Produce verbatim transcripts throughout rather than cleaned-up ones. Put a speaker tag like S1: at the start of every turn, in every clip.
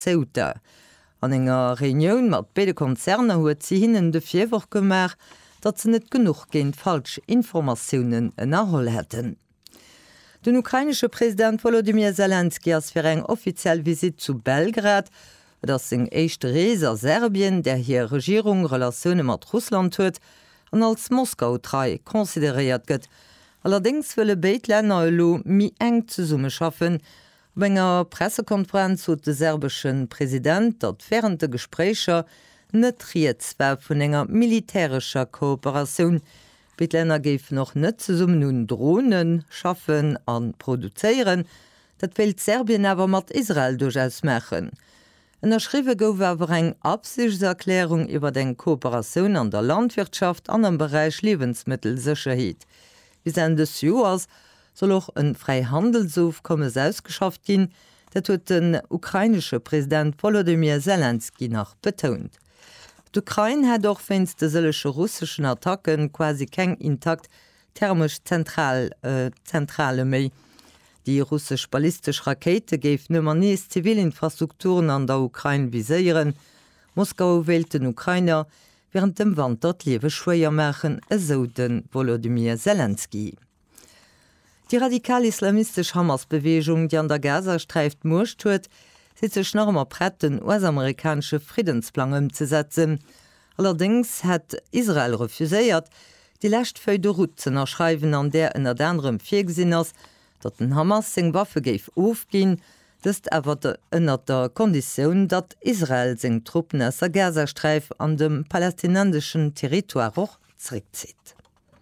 S1: Ceuta. An enger Reunion mat beide Konzerne huet sie hinnen de Vierwoch gemer, dat ze net genug géint falsch Informationen erhol hätten. Den ukrainische Präsident Volodymyr Zelensky as fir eng offiziell Visit zu Belgrad, dat seg eischchte Rees a Serbien, der hier Regierung Relationune mat Russland huet, an als Moskau drei konsideiert gëtt. Allerdings wëlle Beitländer lo mi eng ze summe schaffen. Op enger Pressekonferenz huet de serbischen Präsident, dat während de Gesprächer net Rietswer vun enger militärischer Kooperation. Beitländer geif noch net ze summe nun Drohnen schaffen an produzieren, dat will Serbien awer mat Israel durchaus machen. En erschriwe gouf awer eng Absichtserklärung iwwer den Kooperation an der Landwirtschaft an am Bereich Lebensmittelsicherheit. Bis Ende des Joas soll auch ein Freihandelsaufkommen ausgeschafft gin, dat huet den ukrainische Präsident Volodymyr Zelensky nach betont. D'Ukraine hat doch wenn's de sëllesche russischen Attacken quasi keng intakt thermisch zentral, äh, zentrale méi. Die russisch ballistisch Rakete geif nëmmer nees Zivilinfrastrukturen an der Ukraine viséieren. Moskau wählt den Ukrainer während dem Wand dat liewe schwéier machen, eso den Volodymyr Zelensky. Die radikal-islamistisch Hamas-Bewegung, die an der Gaza-Streift murcht huet, sieht sech normer brett den US-amerikanische Friedensplan umzusetzen. Allerdings hat Israel refuséiert, die Lächtfeuille de Route zu erschreiben, an der in der anderem Viergesinn ass, dat den Hamas seg Waffe geif ofgin, dëst awer ënner der Kondition, dat Israel seg Truppen aus der Gazastreif an dem palästinensischen Territoire och zurückzieht.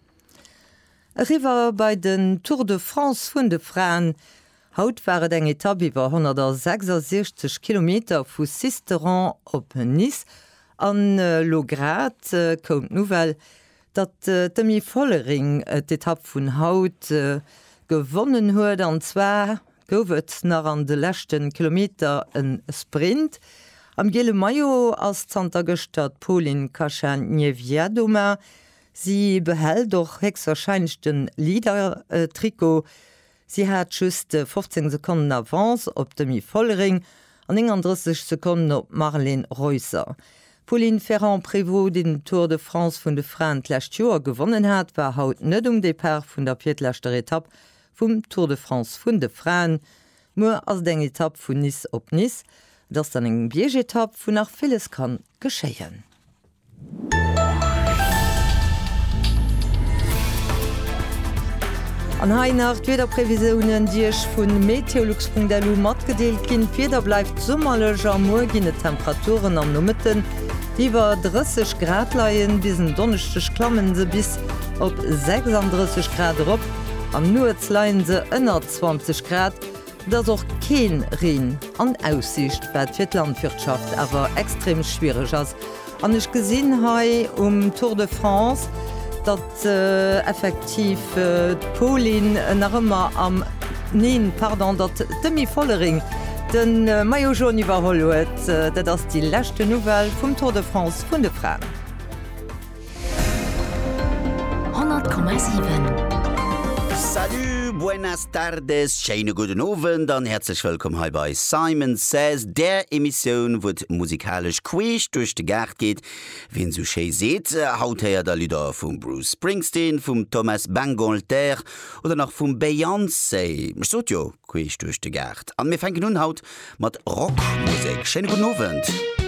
S1: Riwer bei den Tour de France vun de Frauen, haut waret eng Etappe iwwer hundertsechsundsechzig Kilometer vu Sisteron op Nice an äh, Lograt äh, kommt Nouvelle, dat äh, demi Follering äh, d'Etappe vun Haut äh, gewonnen huet, anzwer gowet nach an de lächten Kilometer en Sprint. Am Gele Mayo as Santa Gestat Polin Kaschan-Niewiadoma. Sie behält doch hexerscheinchten Liedertrikot. Äh, Sie hat just äh, fünfzehn Sekunden Avance op demi Follering an einunddreißig Sekunden op Marlene Reusser. Pauline Ferrand-Prévot, die den Tour de France vun de Frauen lächt Joer gewonnen hat, war haut net um de Per vun der viertlächter Etappe vum Tour de France vun de Frauen, mo ass deng Etappe vun Nice op Nice, dats dann eng Biegetappe vun nach Villes kann geschéien. An hai nach Wederprävisionen Dich vun Meteolux punkt d l mat gedeelt ginn, Fider bleifft sommerleger morgine Temperaturen am Nummeten, iwwer dreißig Grad leiien bisen donnechtech klammen se bis op sechsunddreißig Grad op, am Nuets leien se ënner zwanzig Grad, dats och keen Reen an Aussicht bei d Landwirtschaft awer extrem schwierig ass. An ech gesinn hai um Tour de France, dat äh, effektiv äh, Polin nach ëmmer am neen pardon dat demi Follering den äh, Maio Jo iwwerholl huet, äh, dat ass die lächte Nouvelle vum Tour de France vun de Frauen.
S2: hundert Komma sieben.
S3: Salut, buenas tardes, schöne guten Abend, dann herzlich willkommen hier bei Simon Says, der Emission, wo musikalisch quisch durch die Gart geht. Wenn so schön seht, haut her der Lieder von Bruce Springsteen, von Thomas Bangalter oder noch von Beyoncé. Studio quisch durch die Gart. Und wir fangen nun haut mit Rockmusik. Schöne guten Abend.